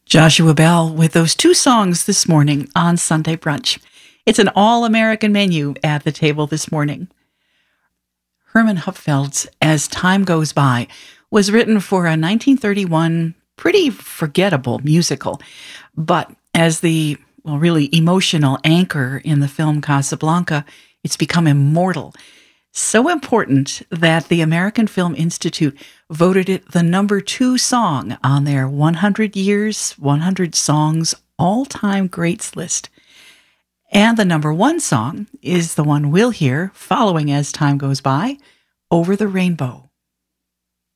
Joshua Bell with those two songs this morning on Sunday Brunch. It's an all-American menu at the table this morning. Herman Hupfeld's As Time Goes By was written for a 1931 pretty forgettable musical, but as the, really emotional anchor in the film Casablanca, it's become immortal. So important that the American Film Institute voted it the number 2 song on their 100 Years, 100 Songs All-Time Greats list. And the number 1 song is the one we'll hear following As Time Goes By, Over the Rainbow.